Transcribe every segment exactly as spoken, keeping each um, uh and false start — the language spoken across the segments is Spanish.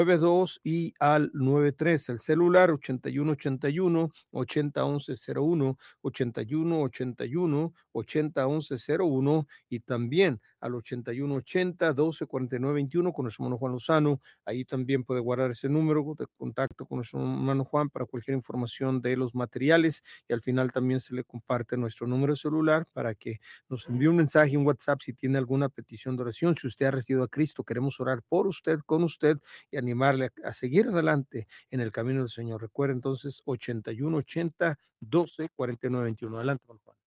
nueve dos y al nueve tres. El celular ochenta y uno ochenta y uno, ochenta once cero uno, ochenta y uno ochenta y uno, ochenta once cero uno y también al ochenta y uno ochenta, doce cuarenta y nueve veintiuno con nuestro hermano Juan Lozano. Ahí también puede guardar ese número de contacto con nuestro hermano Juan para cualquier información de los materiales, y al final también se le comparte nuestro número celular para que nos envíe un mensaje en WhatsApp si tiene alguna petición de oración. Si usted ha recibido a Cristo, queremos orar por usted, con usted, y animarle a, a seguir adelante en el camino del Señor. Recuerda entonces ochenta y uno ochenta, doce cuarenta y nueve veintiuno. Adelante, don Juan.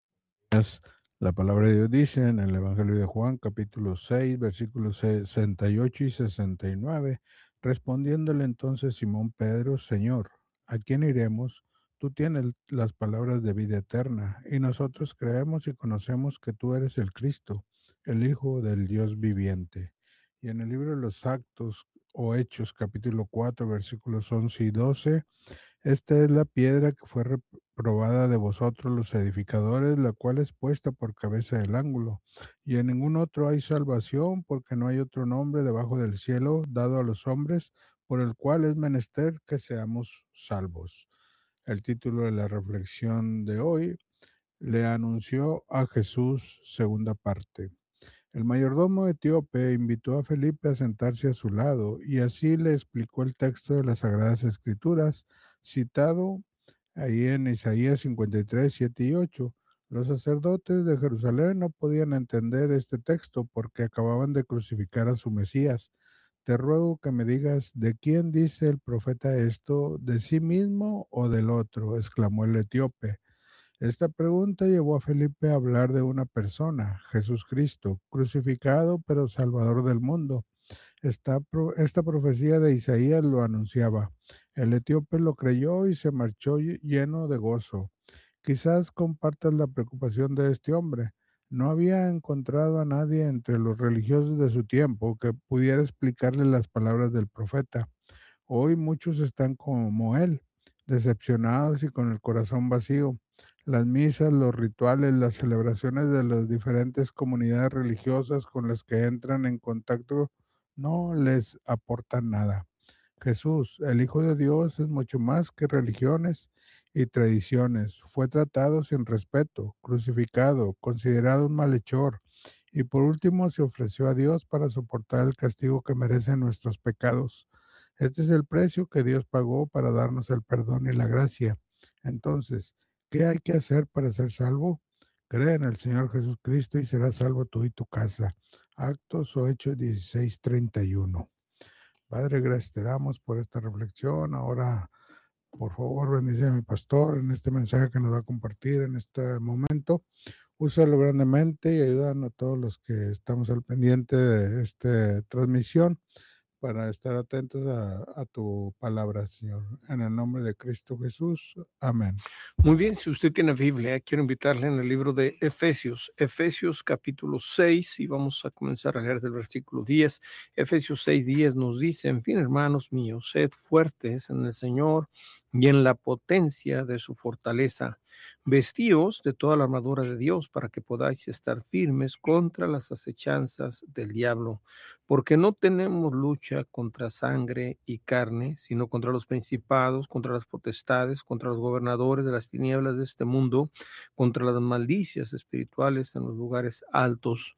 La palabra de Dios dice en el Evangelio de Juan, capítulo seis, versículos sesenta y ocho y sesenta y nueve, respondiéndole entonces Simón Pedro: Señor, ¿a quién iremos? Tú tienes las palabras de vida eterna, y nosotros creemos y conocemos que tú eres el Cristo, el Hijo del Dios viviente. Y en el libro de los Actos o Hechos, capítulo cuatro, versículos once y doce, esta es la piedra que fue reprobada de vosotros los edificadores, la cual es puesta por cabeza del ángulo. Y en ningún otro hay salvación, porque no hay otro nombre debajo del cielo dado a los hombres por el cual es menester que seamos salvos. El título de la reflexión de hoy: Le anunció a Jesús, segunda parte. El mayordomo etíope invitó a Felipe a sentarse a su lado y así le explicó el texto de las Sagradas Escrituras, citado ahí en Isaías cincuenta y tres, siete y ocho. Los sacerdotes de Jerusalén no podían entender este texto porque acababan de crucificar a su Mesías. Te ruego que me digas, ¿de quién dice el profeta esto? ¿De sí mismo o del otro?, exclamó el etíope. Esta pregunta llevó a Felipe a hablar de una persona, Jesús Cristo, crucificado pero Salvador del mundo. Esta, esta profecía de Isaías lo anunciaba. El etíope lo creyó y se marchó lleno de gozo. Quizás compartas la preocupación de este hombre. No había encontrado a nadie entre los religiosos de su tiempo que pudiera explicarle las palabras del profeta. Hoy muchos están como él, decepcionados y con el corazón vacío. Las misas, los rituales, las celebraciones de las diferentes comunidades religiosas con las que entran en contacto no les aportan nada. Jesús, el Hijo de Dios, es mucho más que religiones y tradiciones. Fue tratado sin respeto, crucificado, considerado un malhechor, y por último se ofreció a Dios para soportar el castigo que merecen nuestros pecados. Este es el precio que Dios pagó para darnos el perdón y la gracia. Entonces, ¿qué hay que hacer para ser salvo? Cree en el Señor Jesucristo y serás salvo tú y tu casa. Actos o Hechos dieciséis, treinta y uno. Padre, gracias te damos por esta reflexión. Ahora, por favor, bendice a mi pastor en este mensaje que nos va a compartir en este momento. Úsalo grandemente y ayúdanos a todos los que estamos al pendiente de esta transmisión para estar atentos a, a tu palabra, Señor. En el nombre de Cristo Jesús. Amén. Muy bien, si usted tiene Biblia, quiero invitarle en el libro de Efesios, Efesios capítulo seis, y vamos a comenzar a leer del versículo diez. Efesios seis, diez nos dice: en fin, hermanos míos, sed fuertes en el Señor y en la potencia de su fortaleza. Vestíos de toda la armadura de Dios para que podáis estar firmes contra las acechanzas del diablo, porque no tenemos lucha contra sangre y carne, sino contra los principados, contra las potestades, contra los gobernadores de las tinieblas de este mundo, contra las maldicias espirituales en los lugares altos.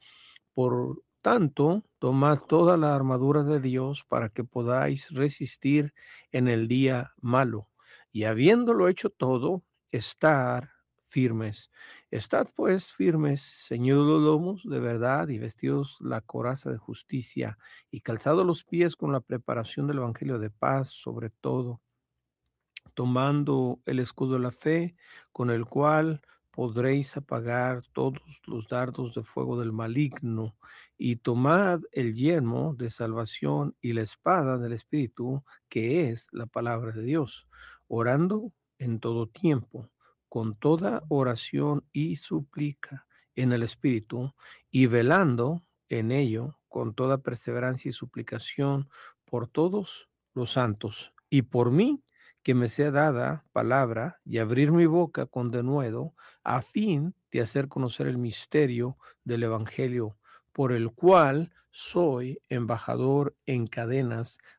Por tanto, tomad toda la armadura de Dios para que podáis resistir en el día malo, y habiéndolo hecho todo, estar firmes. Estad pues firmes, ceñidos los lomos de verdad y vestidos la coraza de justicia, y calzados los pies con la preparación del evangelio de paz, sobre todo tomando el escudo de la fe, con el cual podréis apagar todos los dardos de fuego del maligno, y tomad el yelmo de salvación y la espada del Espíritu, que es la palabra de Dios, orando en todo tiempo, con toda oración y súplica en el Espíritu, y velando en ello con toda perseverancia y suplicación por todos los santos, y por mí, que me sea dada palabra y abrir mi boca con denuedo, a fin de hacer conocer el misterio del Evangelio, por el cual soy embajador en cadenas,